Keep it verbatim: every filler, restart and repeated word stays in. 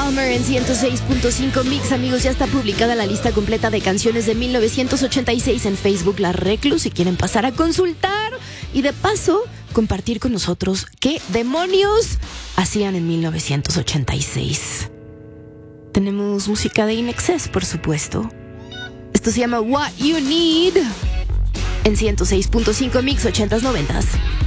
Palmer en ciento seis punto cinco Mix. Amigos, ya está publicada la lista completa de canciones de mil novecientos ochenta y seis en Facebook La Reclu, si quieren pasar a consultar y de paso compartir con nosotros qué demonios hacían en mil novecientos ochenta y seis. Tenemos música de In Excess, por supuesto. Esto se llama What You Need en ciento seis punto cinco Mix, ochentas, noventas.